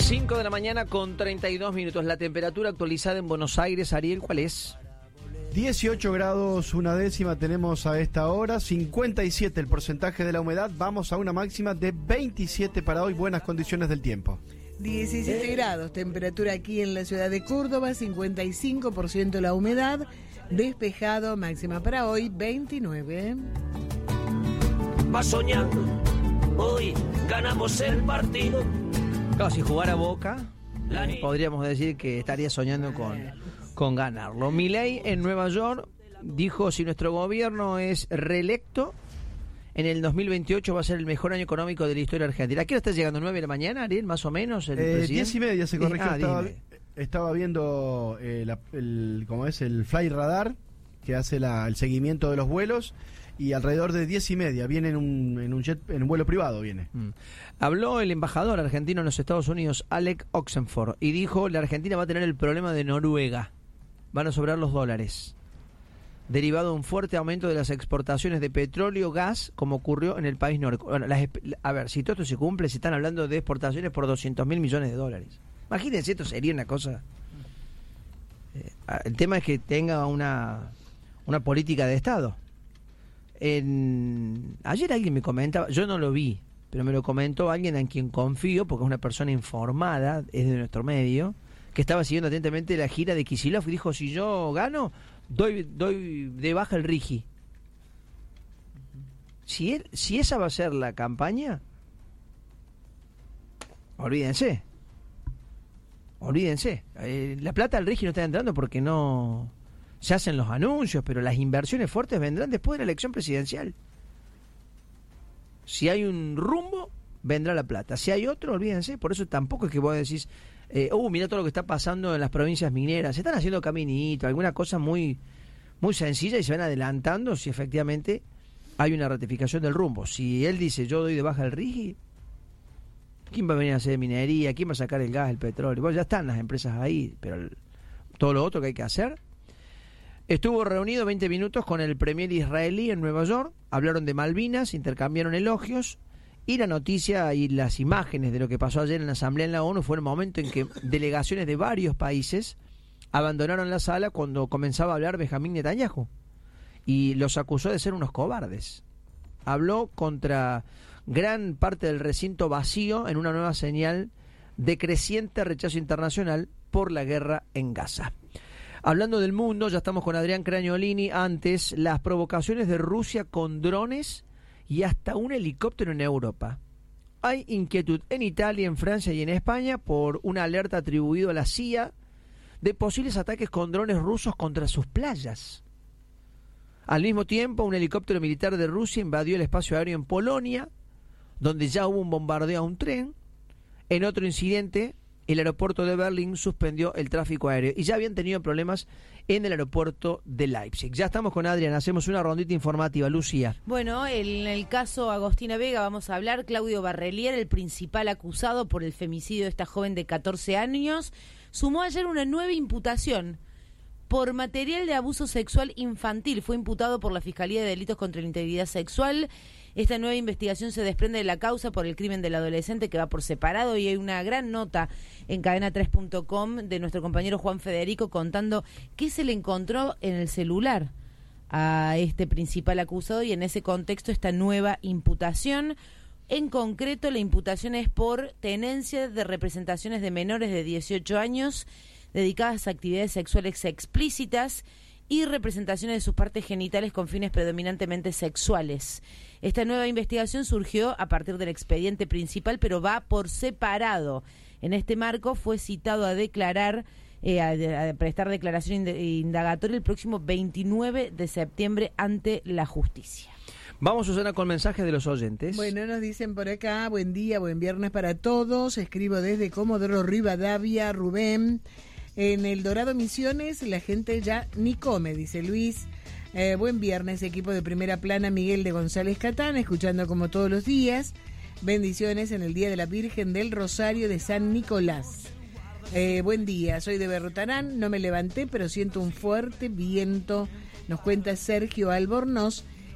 5 de la mañana con 32 minutos. La temperatura actualizada en Buenos Aires, Ariel, ¿cuál es? 18 grados una décima tenemos a esta hora, 57 el porcentaje de la humedad, vamos a una máxima de 27 para hoy, buenas condiciones del tiempo. 17 grados, temperatura aquí en la ciudad de Córdoba, 55% la humedad, despejado, máxima para hoy, 29. Va soñando, hoy ganamos el partido. Claro, si jugara Boca, podríamos decir que estaría soñando con ganarlo. Milei en Nueva York dijo: si nuestro gobierno es reelecto, en el 2028 va a ser el mejor año económico de la historia argentina. ¿A qué hora está llegando? ¿9 de la mañana, Ariel, más o menos? El 10:30 se corrigió. Estaba viendo el Fly Radar, que hace el seguimiento de los vuelos, y alrededor de 10:30 viene en un vuelo privado viene. Habló el embajador argentino en los Estados Unidos, Alec Oxenford, y dijo: la Argentina va a tener el problema de Noruega, van a sobrar los dólares, derivado de un fuerte aumento de las exportaciones de petróleo, gas, como ocurrió en el país nórdico. Bueno, a ver, si todo esto se cumple, se están hablando de exportaciones por 200.000 millones de dólares. Imagínense, esto sería una cosa... el tema es que tenga una política de Estado. Ayer alguien me comentaba, yo no lo vi, pero me lo comentó alguien en quien confío, porque es una persona informada, es de nuestro medio, que estaba siguiendo atentamente la gira de Kicillof y dijo: si yo gano, doy de baja el RIGI. Si esa va a ser la campaña, olvídense. La plata del RIGI no está entrando porque no se hacen los anuncios, pero las inversiones fuertes vendrán después de la elección presidencial. Si hay un rumbo, vendrá la plata. Si hay otro, olvídense. Por eso tampoco es que vos decís: mira todo lo que está pasando en las provincias mineras. Se están haciendo caminitos, alguna cosa muy, muy sencilla, y se van adelantando si efectivamente hay una ratificación del rumbo. Si él dice: yo doy de baja el RIGI, ¿quién va a venir a hacer minería? ¿Quién va a sacar el gas, el petróleo? Bueno, ya están las empresas ahí, pero todo lo otro que hay que hacer. Estuvo reunido 20 minutos con el premier israelí en Nueva York, hablaron de Malvinas, intercambiaron elogios, y la noticia y las imágenes de lo que pasó ayer en la Asamblea en la ONU fue el momento en que delegaciones de varios países abandonaron la sala cuando comenzaba a hablar Benjamín Netanyahu, y los acusó de ser unos cobardes. Habló contra gran parte del recinto vacío en una nueva señal de creciente rechazo internacional por la guerra en Gaza. Hablando del mundo, ya estamos con Adrián Cragnolini. Antes, las provocaciones de Rusia con drones y hasta un helicóptero en Europa. Hay inquietud en Italia, en Francia y en España por una alerta atribuida a la CIA de posibles ataques con drones rusos contra sus playas. Al mismo tiempo, un helicóptero militar de Rusia invadió el espacio aéreo en Polonia, donde ya hubo un bombardeo a un tren. En otro incidente, el aeropuerto de Berlín suspendió el tráfico aéreo, y ya habían tenido problemas en el aeropuerto de Leipzig. Ya estamos con Adrián, hacemos una rondita informativa. Lucía. Bueno, en el caso Agostina Vega vamos a hablar. Claudio Barrelier, el principal acusado por el femicidio de esta joven de 14 años, sumó ayer una nueva imputación por material de abuso sexual infantil. Fue imputado por la Fiscalía de Delitos contra la Integridad Sexual. Esta nueva investigación se desprende de la causa por el crimen del adolescente, que va por separado, y hay una gran nota en cadena3.com de nuestro compañero Juan Federico contando qué se le encontró en el celular a este principal acusado, y en ese contexto esta nueva imputación. En concreto, la imputación es por tenencia de representaciones de menores de 18 años dedicadas a actividades sexuales explícitas y representaciones de sus partes genitales con fines predominantemente sexuales. Esta nueva investigación surgió a partir del expediente principal, pero va por separado. En este marco fue citado a declarar, a prestar declaración indagatoria el próximo 29 de septiembre ante la justicia. Vamos, Susana, con mensajes de los oyentes. Bueno, nos dicen por acá: buen día, buen viernes para todos. Escribo desde Comodoro Rivadavia, Rubén. En el Dorado Misiones la gente ya ni come, dice Luis. Buen viernes, equipo de Primera Plana, Miguel de González Catán, escuchando como todos los días. Bendiciones en el Día de la Virgen del Rosario de San Nicolás. Buen día, soy de Berrotarán, no me levanté, pero siento un fuerte viento, nos cuenta Sergio Albornoz,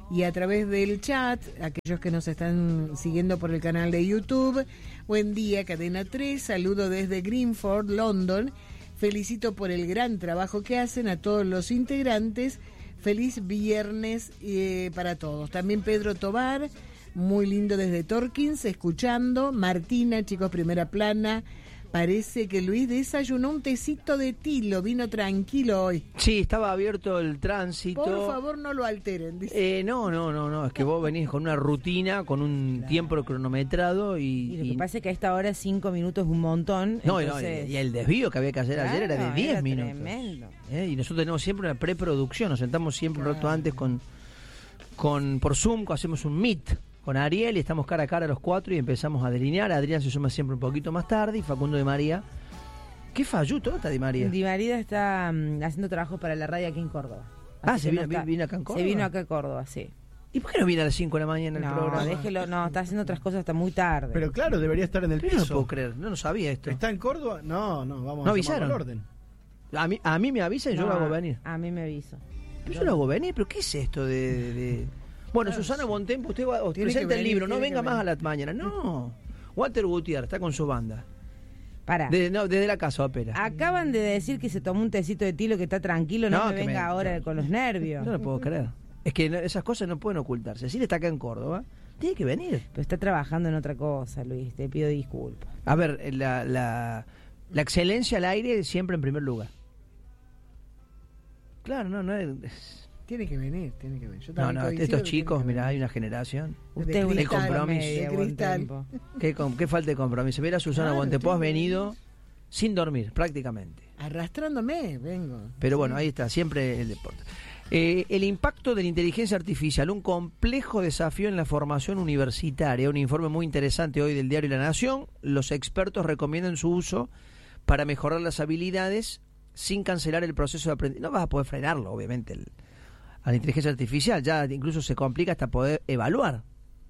y a través del chat, aquellos que nos están siguiendo por el canal de YouTube. Buen día, Cadena 3, saludo desde Greenford, London. Felicito por el gran trabajo que hacen a todos los integrantes. Feliz viernes para todos. También Pedro Tobar, muy lindo desde Torkins, escuchando. Martina, chicos, primera plana. Parece que Luis desayunó un tecito de tilo, vino tranquilo hoy. Sí, estaba abierto el tránsito. Por favor, no lo alteren, dice. No, es que vos venís con una rutina, con un tiempo cronometrado y lo que pasa es que a esta hora 5 minutos es un montón. No, entonces... y el desvío que había que hacer ayer era de 10 minutos. Tremendo. Y nosotros tenemos siempre una preproducción, nos sentamos siempre un rato antes por Zoom, hacemos un meet con Ariel y estamos cara a cara los 4 y empezamos a delinear. Adrián se suma siempre un poquito más tarde y Facundo Di María. ¿Qué falluto está Di María? Di María está haciendo trabajo para la radio aquí en Córdoba. Se vino acá en Córdoba. Se vino acá a Córdoba, sí. ¿Y por qué no viene a las 5 de la mañana el programa? Déjelo, está haciendo otras cosas hasta muy tarde. Pero claro, debería estar en el piso. No lo puedo creer, no sabía esto. ¿Está en Córdoba? No, vamos ¿No a avisaron? el orden. A mí me avisan y yo lo hago venir. A mí me aviso. Pero yo lo hago venir, ¿pero qué es esto de... Bueno, Susana Bontempo, usted presenta el libro, no venga más a la mañana. No, Walter Gutiérrez está con su banda. Desde la casa ópera. Acaban de decir que se tomó un tecito de tilo, que está tranquilo, no me venga ahora con los nervios. No lo puedo creer. Es que esas cosas no pueden ocultarse. Cecilia está acá en Córdoba, tiene que venir. Pero está trabajando en otra cosa, Luis, te pido disculpas. A ver, la excelencia al aire siempre en primer lugar. Claro, no es... Tiene que venir. Yo estos chicos, mirá, hay una generación. Usted es el compromiso. De cristal. ¿Qué falta de compromiso? Mira, Susana Bontempo, has venido sin dormir, prácticamente. Arrastrándome, vengo. Pero bueno, ahí está, siempre el deporte. El impacto de la inteligencia artificial, un complejo desafío en la formación universitaria. Un informe muy interesante hoy del diario La Nación. Los expertos recomiendan su uso para mejorar las habilidades sin cancelar el proceso de aprendizaje. No vas a poder frenarlo, obviamente, a la inteligencia artificial, ya incluso se complica hasta poder evaluar.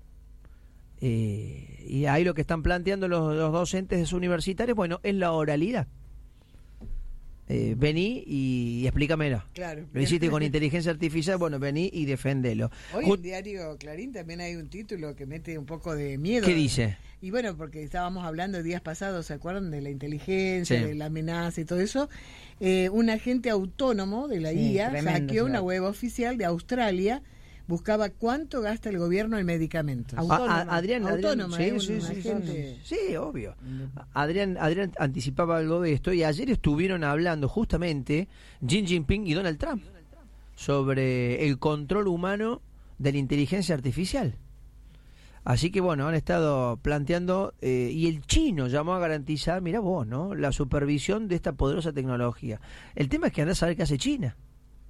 Y ahí lo que están planteando los docentes universitarios, bueno, es la oralidad. Vení y explícamelo. Claro. Lo hiciste con inteligencia artificial, bueno, vení y defendelo. Hoy en el diario Clarín también hay un título que mete un poco de miedo. ¿Qué dice? Y bueno, porque estábamos hablando días pasados, ¿se acuerdan? De la inteligencia, de la amenaza y todo eso. Un agente autónomo de la IA hackeó una web oficial de Australia. Buscaba cuánto gasta el gobierno en medicamentos. Adrián, sí, obvio. Adrián anticipaba algo de esto y ayer estuvieron hablando justamente Xi Jinping y Donald Trump sobre el control humano de la inteligencia artificial. Así que bueno, han estado planteando y el chino llamó a garantizar, mira vos, ¿no? La supervisión de esta poderosa tecnología. El tema es que andás a saber qué hace China.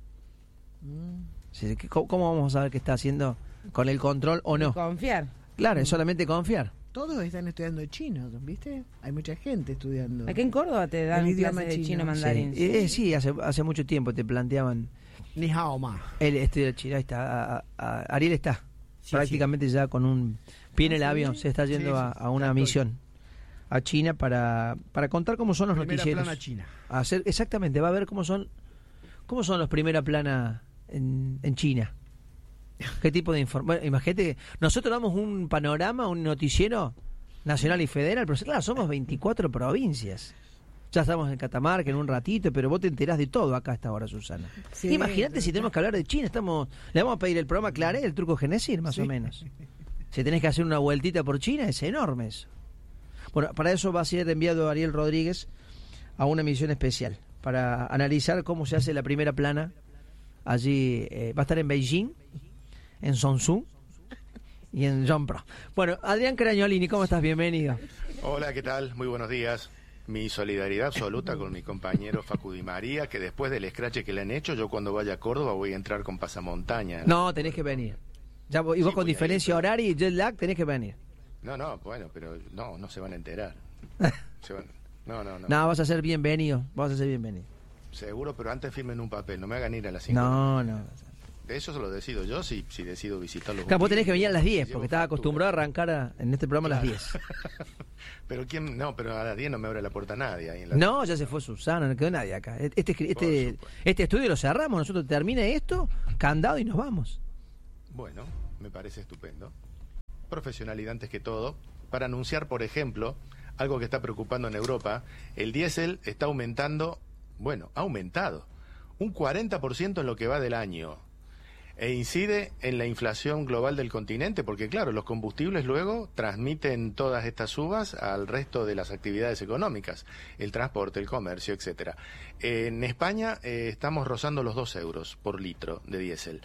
¿Cómo vamos a saber qué está haciendo con el control o no? Confiar. Claro, es solamente confiar. Todos están estudiando chino, ¿viste? Hay mucha gente estudiando. Aquí en Córdoba te dan clases de chino mandarín. Sí, hace mucho tiempo te planteaban. Ni hao ma. El estudio de chino, ahí está. Ariel está prácticamente ya con un pie en el avión. Se está yendo a una misión a China para contar cómo son los noticieros. Primera plana China. Exactamente, va a ver cómo son los primera plana en China. ¿Qué tipo de información? Bueno, imagínate, nosotros damos un panorama, un noticiero nacional y federal, pero claro, somos 24 provincias. Ya estamos en Catamarca en un ratito, pero vos te enterás de todo acá a esta hora, Susana. Sí, imagínate si tenemos que hablar de China, le vamos a pedir el programa Claré, el truco Genesir, más o menos. Si tenés que hacer una vueltita por China, es enorme eso. Bueno, para eso va a ser enviado Ariel Rodríguez a una misión especial, para analizar cómo se hace la primera plana. Allí va a estar en Beijing, en Sonsu y en Jonpro. Bueno, Adrián Crañolini, ¿cómo estás? Bienvenido. Hola, ¿qué tal? Muy buenos días. Mi solidaridad absoluta con mi compañero Facu Di María, que después del escrache que le han hecho, yo cuando vaya a Córdoba voy a entrar con pasamontaña. No, tenés que venir. Y vos con diferencia horaria y jet lag tenés que venir. No, bueno, pero no se van a enterar. No, vas a ser bienvenido, Seguro, pero antes firmen un papel, no me hagan ir a las 5. No. De eso se lo decido yo, si decido visitarlos. Claro, vos tenés que venir a las 10, porque estaba acostumbrado a arrancar en este programa a las 10. Pero a las 10 no me abre la puerta nadie. Ahí no, ya se fue Susana, no quedó nadie acá. Este estudio lo cerramos, nosotros termina esto, candado y nos vamos. Bueno, me parece estupendo. Profesionalidad antes que todo. Para anunciar, por ejemplo, algo que está preocupando en Europa, el diésel está aumentando, ha aumentado un 40% en lo que va del año. E incide en la inflación global del continente, porque claro, los combustibles luego transmiten todas estas subas al resto de las actividades económicas, el transporte, el comercio, etcétera. En España estamos rozando los 2 euros por litro de diésel.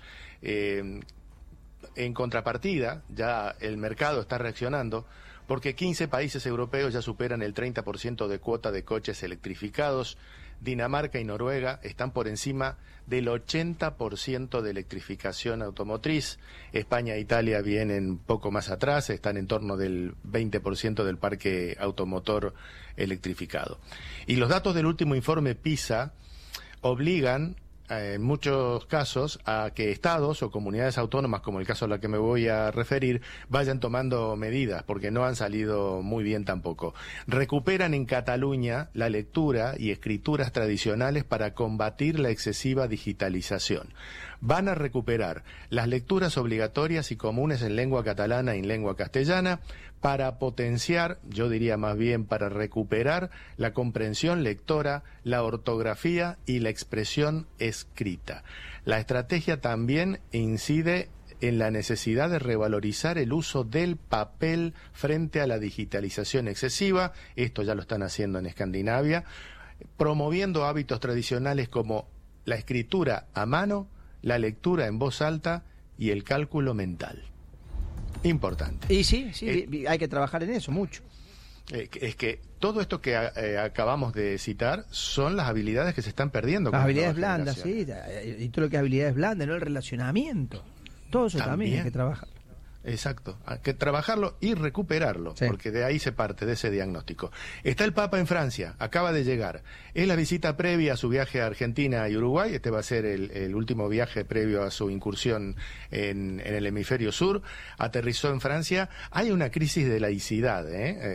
En contrapartida, ya el mercado está reaccionando, porque 15 países europeos ya superan el 30% de cuota de coches electrificados. Dinamarca y Noruega están por encima del 80% de electrificación automotriz. España e Italia vienen poco más atrás, están en torno del 20% del parque automotor electrificado. Y los datos del último informe PISA obligan en muchos casos a que estados o comunidades autónomas, como el caso a la que me voy a referir, vayan tomando medidas, porque no han salido muy bien tampoco. Recuperan en Cataluña la lectura y escrituras tradicionales para combatir la excesiva digitalización. Van a recuperar las lecturas obligatorias y comunes en lengua catalana y en lengua castellana para potenciar, yo diría más bien para recuperar la comprensión lectora, la ortografía y la expresión escrita. La estrategia también incide en la necesidad de revalorizar el uso del papel frente a la digitalización excesiva. Esto ya lo están haciendo en Escandinavia, promoviendo hábitos tradicionales como la escritura a mano, la lectura en voz alta y el cálculo mental. Importante. Y sí, hay que trabajar en eso mucho. Es que todo esto que acabamos de citar son las habilidades que se están perdiendo. Las habilidades blandas, sí, y todo lo que es habilidades blandas, ¿no? El relacionamiento. Todo eso también hay que trabajar. Exacto, hay que trabajarlo y recuperarlo, sí, porque de ahí se parte, de ese diagnóstico. Está el Papa en Francia, acaba de llegar. Es la visita previa a su viaje a Argentina y Uruguay. Este va a ser el último viaje previo a su incursión en el hemisferio sur. Aterrizó en Francia. Hay una crisis de laicidad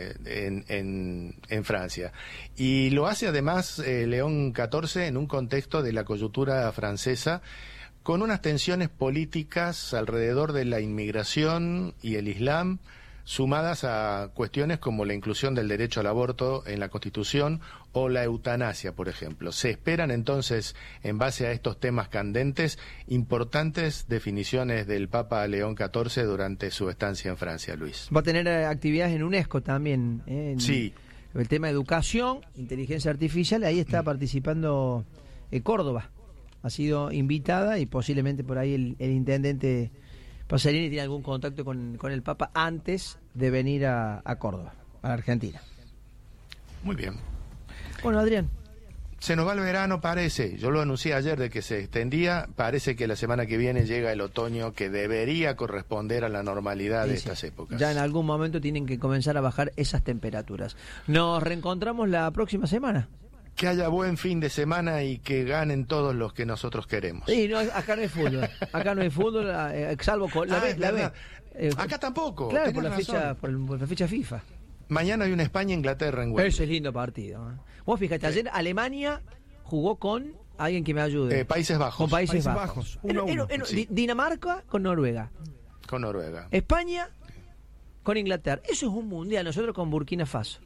en Francia. Y lo hace además León XIV en un contexto de la coyuntura francesa, con unas tensiones políticas alrededor de la inmigración y el Islam, sumadas a cuestiones como la inclusión del derecho al aborto en la Constitución o la eutanasia, por ejemplo. Se esperan entonces, en base a estos temas candentes, importantes definiciones del Papa León XIV durante su estancia en Francia, Luis. Va a tener actividades en UNESCO también. Sí. El tema de educación, inteligencia artificial, ahí está participando Córdoba. Ha sido invitada y posiblemente por ahí el intendente Pasarini tiene algún contacto con el Papa antes de venir a Córdoba, a la Argentina. Muy bien. Bueno, Adrián. Se nos va el verano, parece. Yo lo anuncié ayer de que se extendía. Parece que la semana que viene llega el otoño, que debería corresponder a la normalidad de estas épocas. Ya en algún momento tienen que comenzar a bajar esas temperaturas. Nos reencontramos la próxima semana. Que haya buen fin de semana y que ganen todos los que nosotros queremos. Sí, no, acá no hay fútbol. Acá no hay fútbol, salvo con la B. Acá tampoco. Claro, por la fecha FIFA. Mañana hay una España-Inglaterra en Wembley. Ese es lindo partido. Vos fíjate, ayer Alemania jugó con alguien que me ayude. Países Bajos. Con Países Bajos. 1-1. Sí. Dinamarca con Noruega. Con Noruega. España con Inglaterra. Eso es un mundial. Nosotros con Burkina Faso.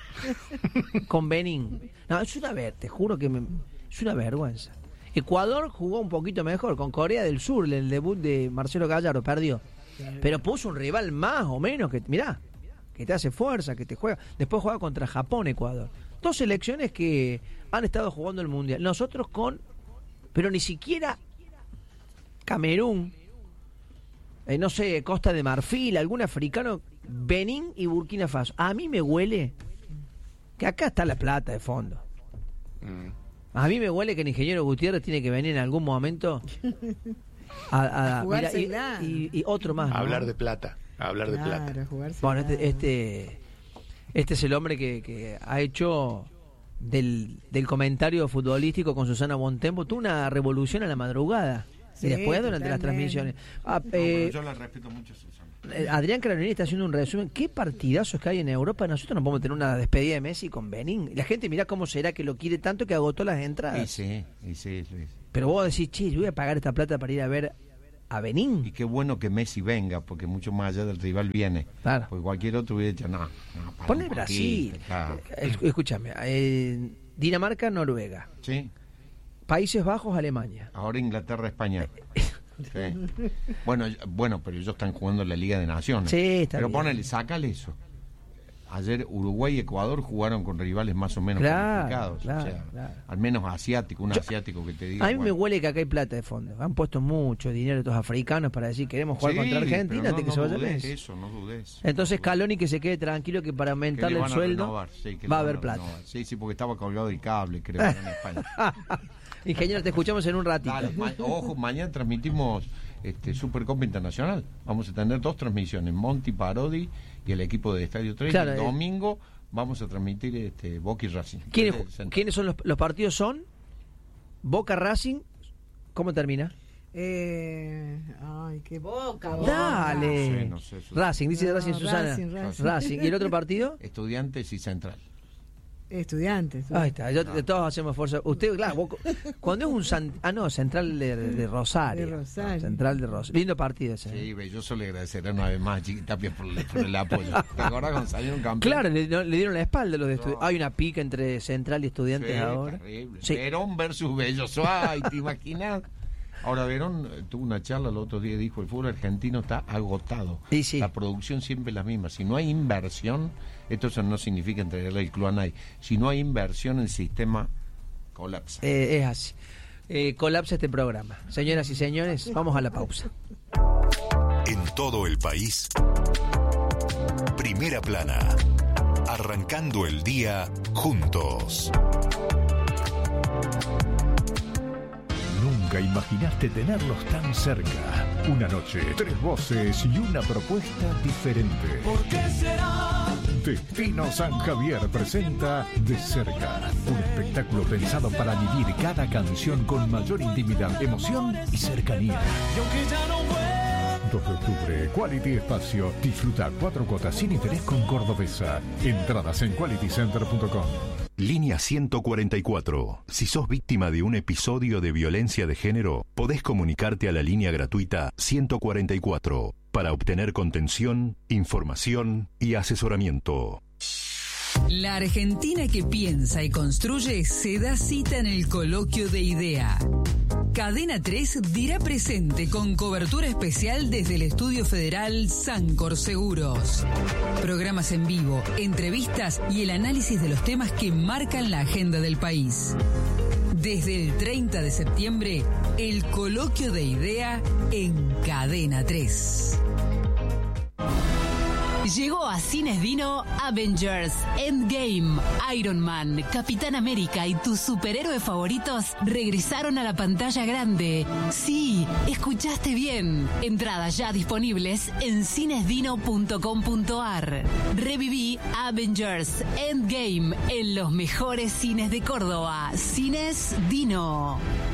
Con Benín. No, es una te juro que es una vergüenza. Ecuador jugó un poquito mejor con Corea del Sur, el debut de Marcelo Gallardo, perdió. Pero puso un rival más o menos que, mirá, que te hace fuerza, que te juega. Después juega contra Japón, Ecuador. 2 selecciones que han estado jugando el mundial. Nosotros pero ni siquiera Camerún, no sé, Costa de Marfil, algún africano, Benín y Burkina Faso. A mí me huele que acá está la plata de fondo. A mí me huele que el ingeniero Gutiérrez tiene que venir en algún momento a jugársela. Y otro más, ¿no? Hablar de plata. Hablar de plata. Bueno, este es el hombre que ha hecho del comentario futbolístico con Susana Bontempo tuvo una revolución a la madrugada. Sí, y después durante las transmisiones. Yo la respeto mucho, Susana. Adrián Carolini está haciendo un resumen. ¿Qué partidazos que hay en Europa? Nosotros no podemos tener una despedida de Messi con Benín. La gente mirá cómo será que lo quiere tanto que agotó las entradas. Y sí, Luis. Pero vos decís, che, yo voy a pagar esta plata para ir a ver a Benín. Y qué bueno que Messi venga, porque mucho más allá del rival viene. Claro. Porque cualquier otro hubiera dicho, no pone Brasil. Claro. Escúchame, Dinamarca, Noruega. Sí. Países Bajos, Alemania. Ahora Inglaterra, España. Sí. Bueno, pero ellos están jugando en la Liga de Naciones. Sí, está pero bien. ponele, sácale eso. Ayer Uruguay y Ecuador jugaron con rivales más o menos complicados. Claro, o sea, claro. al menos asiático, asiático que te diga. A mí me huele que acá hay plata de fondo. Han puesto mucho dinero estos africanos para decir queremos jugar contra Argentina antes que se vaya Messi. Eso, no dudes. Entonces Scaloni que se quede tranquilo que para aumentarle el sueldo va a haber plata. Sí, porque estaba colgado el cable, creo, en España. Ingeniero, te escuchamos en un ratito. Dale, ojo, mañana transmitimos Supercopa Internacional. Vamos a tener 2 transmisiones, Monty Parodi y el equipo de Estadio 3. Claro, el domingo vamos a transmitir Boca y Racing. ¿Quiénes son los partidos? Son Boca Racing. ¿Cómo termina? Ay, qué Boca. Dale. No sé, Racing, dice Racing, Susana. Racing. ¿Y el otro partido? Estudiantes y Central. Estudiantes. Ahí está, todos hacemos fuerza. Usted, claro, cuando es un Central de Rosario. De Rosario. Central de Rosario. Lindo partido ese. Sí, yo solo agradeceré una vez más a Chiquitapia por el apoyo. ¿Te acuerdas cuando salieron campeones? Claro, le dieron la espalda a los de Estudiantes. Hay una pica entre Central y Estudiantes ahora. Terrible. Sí. Verón versus Bello Suárez, ¿te imaginas? Ahora Verón tuvo una charla el otro día y dijo, el fútbol argentino está agotado. Y sí. La producción siempre es la misma. Si no hay inversión, esto no significa entregarle el club a nadie. Si no hay inversión, el sistema colapsa. Es así. Colapsa este programa. Señoras y señores, vamos a la pausa. En todo el país, Primera Plana. Arrancando el día juntos. Nunca imaginaste tenerlos tan cerca. Una noche, 3 voces y una propuesta diferente. ¿Por qué será? Destino San Javier presenta De Cerca, un espectáculo pensado para vivir cada canción con mayor intimidad, emoción y cercanía. Y aunque ya no vuelva. 2 de octubre, Quality Espacio. Disfruta 4 cuotas sin interés con Cordobesa. Entradas en qualitycenter.com. Línea 144. Si sos víctima de un episodio de violencia de género, podés comunicarte a la línea gratuita 144 para obtener contención, información y asesoramiento. La Argentina que piensa y construye se da cita en el Coloquio de Idea. Cadena 3 dirá presente con cobertura especial desde el Estudio Federal Sancor Seguros. Programas en vivo, entrevistas y el análisis de los temas que marcan la agenda del país. Desde el 30 de septiembre, el Coloquio de Idea en Cadena 3. Llegó a Cines Dino Avengers, Endgame, Iron Man, Capitán América y tus superhéroes favoritos regresaron a la pantalla grande. Sí, escuchaste bien. Entradas ya disponibles en cinesdino.com.ar. Reviví Avengers, Endgame en los mejores cines de Córdoba. Cines Dino.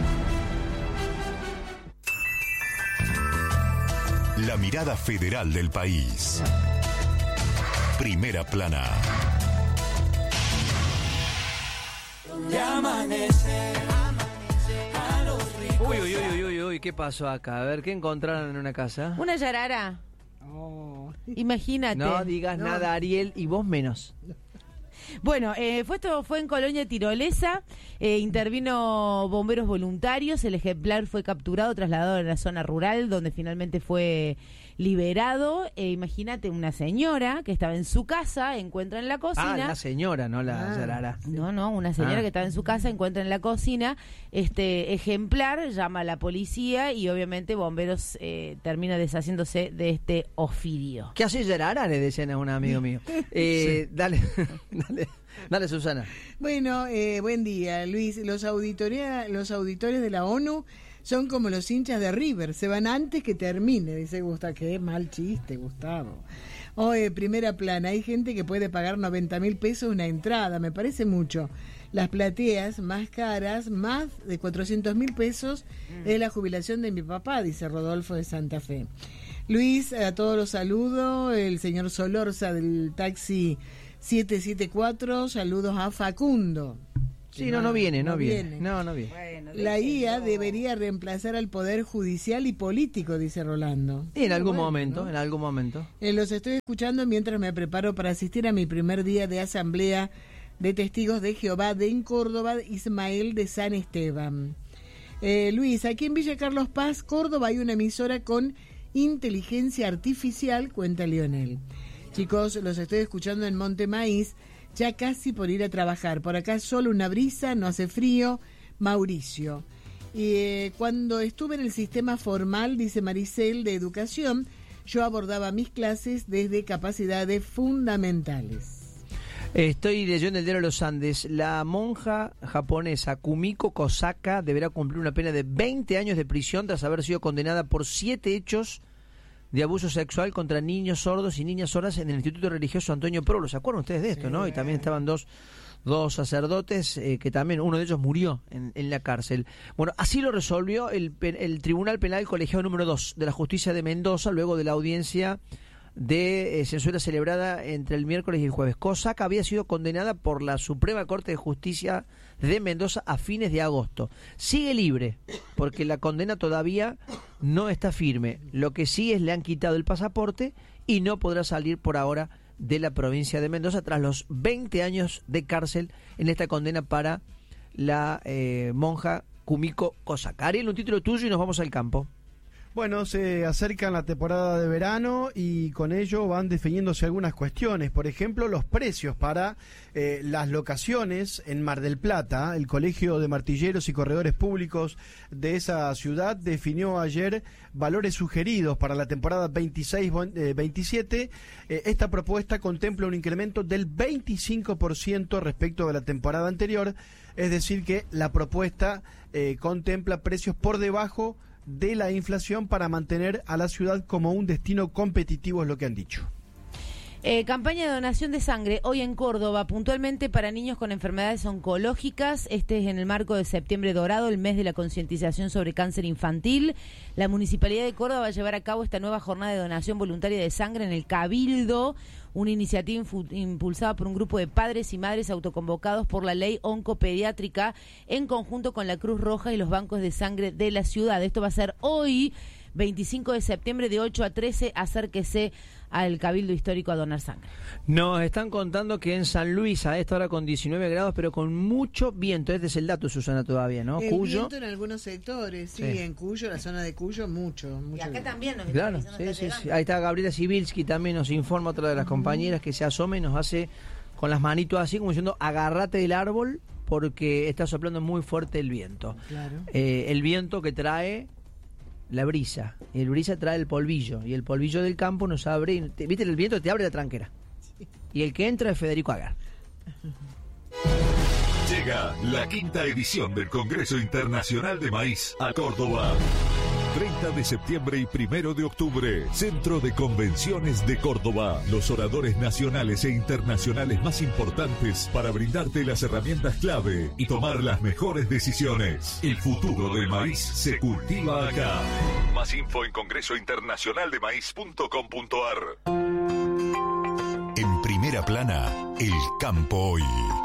La mirada federal del país. Primera Plana. Uy, ¿qué pasó acá? A ver, ¿qué encontraron en una casa? Una yarara. Imagínate. No digas nada, Ariel, y vos menos. Bueno, esto fue en Colonia Tirolesa, intervino bomberos voluntarios, el ejemplar fue capturado, trasladado a la zona rural, donde finalmente fue liberado. Imagínate una señora que estaba en su casa, encuentra en la cocina... Ah, la señora, no la yarara. No, una señora que estaba en su casa, encuentra en la cocina este ejemplar, llama a la policía y obviamente bomberos termina deshaciéndose de este ofidio. ¿Qué hace yarara? Le decían a un amigo mío. Sí. Dale, Susana. Bueno, buen día, Luis. Los auditores de la ONU son como los hinchas de River, se van antes que termine, dice Gustavo. Qué mal chiste, Gustavo. Primera Plana, hay gente que puede pagar 90.000 pesos una entrada, me parece mucho. Las plateas más caras, más de 400.000 pesos, es la jubilación de mi papá, dice Rodolfo de Santa Fe. Luis, a todos los saludo, el señor Solorza del taxi 774, saludos a Facundo. Sí, no viene. No viene. Bueno, la IA debería reemplazar al Poder Judicial y político, dice Rolando. En algún momento. Los estoy escuchando mientras me preparo para asistir a mi primer día de asamblea de testigos de Jehová en Córdoba, Ismael de San Esteban. Luis, aquí en Villa Carlos Paz, Córdoba, hay una emisora con inteligencia artificial, cuenta Lionel. Chicos, los estoy escuchando en Monte Maíz, ya casi por ir a trabajar. Por acá solo una brisa, no hace frío. Mauricio. Y cuando estuve en el sistema formal, dice Maricel, de educación, yo abordaba mis clases desde capacidades fundamentales. Estoy leyendo el diario de los Andes. La monja japonesa Kumiko Kosaka deberá cumplir una pena de 20 años de prisión tras haber sido condenada por 7 hechos de abuso sexual contra niños sordos y niñas sordas en el Instituto Religioso Antonio Prolo. ¿Se acuerdan ustedes de esto, no? Y también estaban dos sacerdotes que también, uno de ellos murió en la cárcel. Bueno, así lo resolvió el Tribunal Penal Colegiado número 2 de la Justicia de Mendoza, luego de la audiencia de censura celebrada entre el miércoles y el jueves. Kosaka había sido condenada por la Suprema Corte de Justicia de Mendoza a fines de agosto. Sigue libre, porque la condena todavía no está firme. Lo que sí es le han quitado el pasaporte y no podrá salir por ahora de la provincia de Mendoza tras los 20 años de cárcel en esta condena para la monja Kumiko Kosaka. Ariel, un título tuyo y nos vamos al campo. Bueno, se acerca la temporada de verano y con ello van definiéndose algunas cuestiones. Por ejemplo, los precios para las locaciones en Mar del Plata. El Colegio de Martilleros y Corredores Públicos de esa ciudad definió ayer valores sugeridos para la temporada 26-27. Esta propuesta contempla un incremento del 25% respecto de la temporada anterior. Es decir, que la propuesta contempla precios por debajo de la inflación para mantener a la ciudad como un destino competitivo, es lo que han dicho. Campaña de donación de sangre hoy en Córdoba, puntualmente para niños con enfermedades oncológicas. Este es en el marco de Septiembre Dorado, el mes de la concientización sobre cáncer infantil. La Municipalidad de Córdoba va a llevar a cabo esta nueva jornada de donación voluntaria de sangre en el Cabildo, una iniciativa impulsada por un grupo de padres y madres autoconvocados por la ley oncopediátrica en conjunto con la Cruz Roja y los bancos de sangre de la ciudad. Esto va a ser hoy, 25 de septiembre, de 8 a 13. Acérquese al Cabildo Histórico a donar sangre. Nos están contando que en San Luis a esta hora con 19 grados, pero con mucho viento. Este es el dato, Susana, todavía, ¿no? El Cuyo. viento en algunos sectores, sí, en Cuyo, la zona de Cuyo, mucho. Y acá también nos claro, sí. Ahí está Gabriela Sibilski, también nos informa, otra de las compañeras que se asome y nos hace con las manitos así, como diciendo, agárrate del árbol porque está soplando muy fuerte el viento. Claro. El viento que trae la brisa, y el brisa trae el polvillo, y el polvillo del campo nos abre, ¿viste? El viento te abre la tranquera. Sí. Y el que entra es Federico Agar. Llega la 5ª edición del Congreso Internacional de Maíz a Córdoba. 30 de septiembre y 1 de octubre, Centro de Convenciones de Córdoba. Los oradores nacionales e internacionales más importantes para brindarte las herramientas clave y tomar las mejores decisiones. El futuro del maíz se cultiva acá. Más info en congresointernacionaldemaíz.com.ar. En primera plana, el campo hoy.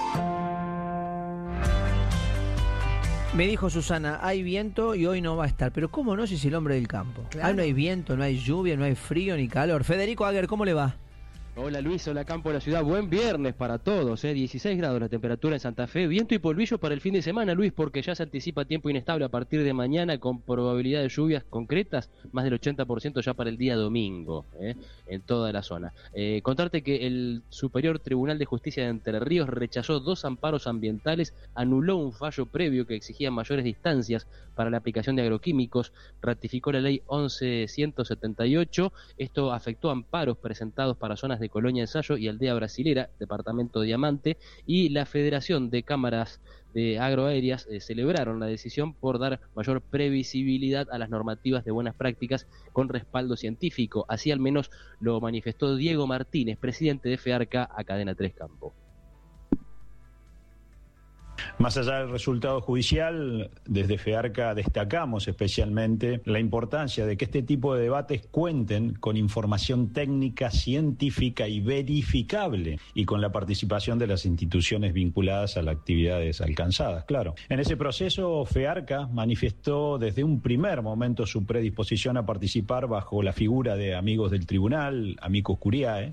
Me dijo Susana, hay viento y hoy no va a estar. Pero ¿cómo no si es el hombre del campo? Claro. No hay viento, no hay lluvia, no hay frío ni calor. Federico Aguer, ¿cómo le va? Hola Luis, hola campo de la ciudad, buen viernes para todos, 16 grados la temperatura en Santa Fe, viento y polvillo para el fin de semana Luis, porque ya se anticipa tiempo inestable a partir de mañana con probabilidad de lluvias concretas, más del 80% ya para el día domingo, en toda la zona. Contarte que el Superior Tribunal de Justicia de Entre Ríos rechazó 2 amparos ambientales, anuló un fallo previo que exigía mayores distancias para la aplicación de agroquímicos, ratificó la ley 11.178, esto afectó amparos presentados para zonas de Colonia Ensayo y Aldea Brasilera, departamento Diamante, y la Federación de Cámaras de Agroaéreas celebraron la decisión por dar mayor previsibilidad a las normativas de buenas prácticas con respaldo científico. Así al menos lo manifestó Diego Martínez, presidente de FEARCA, a Cadena 3 Campo. Más allá del resultado judicial, desde FEARCA destacamos especialmente la importancia de que este tipo de debates cuenten con información técnica, científica y verificable, y con la participación de las instituciones vinculadas a las actividades alcanzadas, claro. En ese proceso, FEARCA manifestó desde un primer momento su predisposición a participar bajo la figura de amigos del tribunal, amicus curiae,